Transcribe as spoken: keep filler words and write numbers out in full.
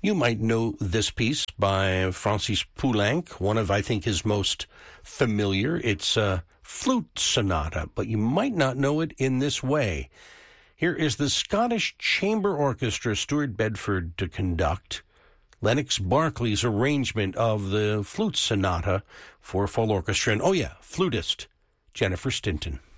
You might know this piece by Francis Poulenc, one of, I think, his most familiar. It's a flute sonata, but you might not know it in this way. Here is the Scottish Chamber Orchestra, Stuart Bedford to conduct, Lennox Berkeley's arrangement of the flute sonata for full orchestra. And, oh yeah, flutist Jennifer Stinton.